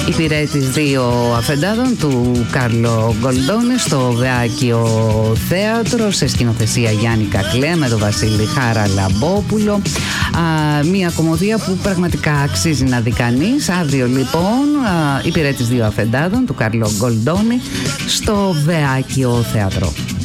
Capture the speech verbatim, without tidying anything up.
Υπηρέτης δύο αφεντάδων του Κάρλο Γκολντόνη στο Βεάκιο Θέατρο, σε σκηνοθεσία Γιάννη Κακλέ με τον Βασίλη Χαραλαμπόπουλο. Α, μια κομμωδία που πραγματικά αξίζει να δει κανείς. Αύριο λοιπόν, Υπηρέτης δύο αφεντάδων του Κάρλο Γκολντόνη στο Βεάκιο Θέατρο.